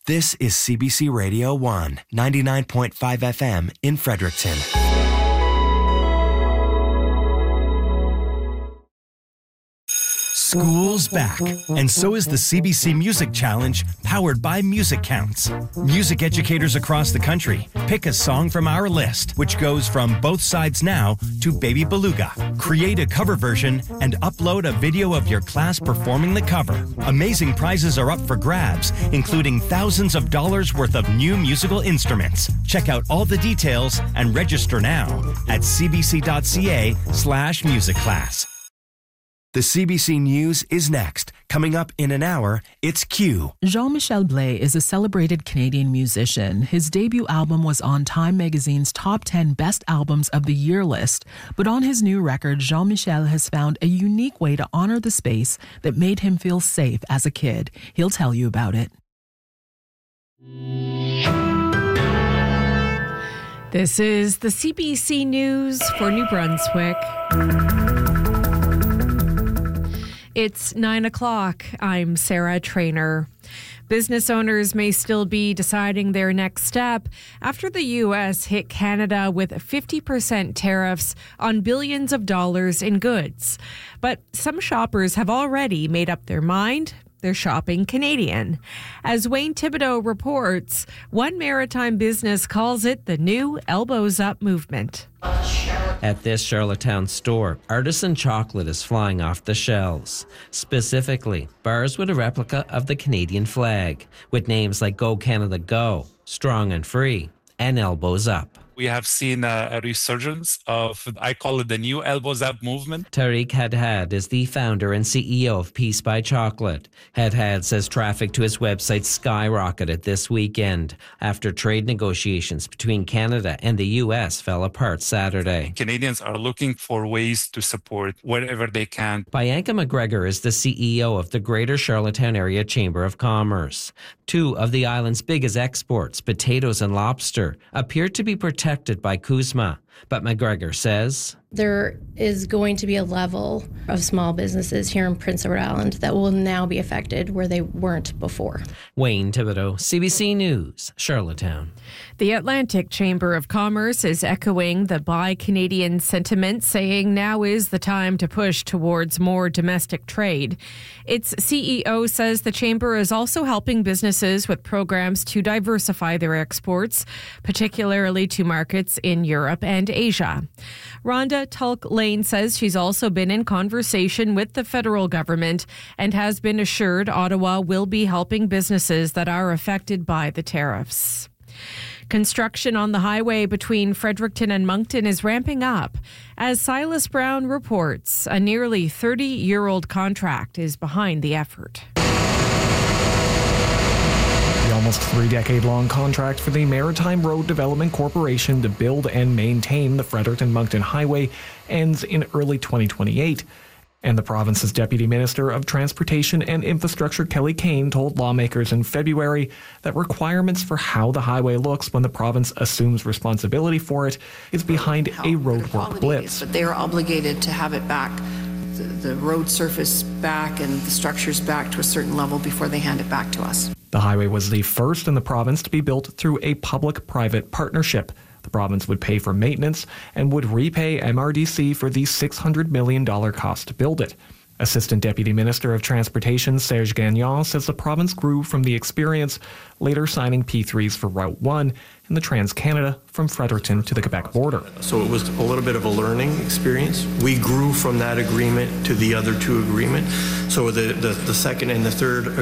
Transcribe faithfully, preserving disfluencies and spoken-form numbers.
This is C B C Radio one, ninety-nine point five F M in Fredericton. School's back, and so is the C B C Music Challenge, powered by Music Counts. Music educators across the country pick a song from our list, which goes from Both Sides Now to Baby Beluga. Create a cover version and upload a video of your class performing the cover. Amazing prizes are up for grabs, including thousands of dollars worth of new musical instruments. Check out all the details and register now at cbc.ca slash music class. The C B C News is next. Coming up in an hour, it's Q. Jean-Michel Blais is a celebrated Canadian musician. His debut album was on Time magazine's top ten best albums of the year list. But on his new record, Jean-Michel has found a unique way to honor the space that made him feel safe as a kid. He'll tell you about it. This is the C B C News for New Brunswick. It's nine o'clock. I'm Sarah Trainer. Business owners may still be deciding their next step after the U S hit Canada with fifty percent tariffs on billions of dollars in goods. But some shoppers have already made up their mind. They're shopping Canadian. As Wayne Thibodeau reports, one maritime business calls it the new Elbows Up movement. At this Charlottetown store, artisan chocolate is flying off the shelves. Specifically, bars with a replica of the Canadian flag, with names like Go Canada Go, Strong and Free, and Elbows Up. We have seen a, a resurgence of, I call it the new Elbows Up movement. Tariq Hadhad is the founder and C E O of Peace by Chocolate. Hadhad says traffic to his website skyrocketed this weekend after trade negotiations between Canada and the U S fell apart Saturday. Canadians are looking for ways to support wherever they can. Bianca McGregor is the C E O of the Greater Charlottetown Area Chamber of Commerce. Two of the island's biggest exports, potatoes and lobster, appear to be protected by CUSMA. But McGregor says there is going to be a level of small businesses here in Prince Edward Island that will now be affected where they weren't before. Wayne Thibodeau, C B C News, Charlottetown. The Atlantic Chamber of Commerce is echoing the Buy Canadian sentiment, saying now is the time to push towards more domestic trade. Its C E O says the chamber is also helping businesses with programs to diversify their exports, particularly to markets in Europe and Asia. Rhonda Tulk-Lane says she's also been in conversation with the federal government and has been assured Ottawa will be helping businesses that are affected by the tariffs. Construction on the highway between Fredericton and Moncton is ramping up. As Silas Brown reports, a nearly thirty-year-old contract is behind the effort. The almost three-decade-long contract for the Maritime Road Development Corporation to build and maintain the Fredericton-Moncton Highway ends in early twenty twenty-eight. And the province's Deputy Minister of Transportation and Infrastructure, Kelly Kane, told lawmakers in February that requirements for how the highway looks when the province assumes responsibility for it is behind a roadwork blitz. But they are obligated to have it back, the, the road surface back and the structures back to a certain level before they hand it back to us. The highway was the first in the province to be built through a public-private partnership. The province would pay for maintenance and would repay M R D C for the six hundred million dollars cost to build it. Assistant Deputy Minister of Transportation Serge Gagnon says the province grew from the experience, later signing P threes for Route one and the Trans-Canada from Fredericton to the Quebec border. So it was a little bit of a learning experience. We grew from that agreement to the other two agreements. So the, the, the second and the third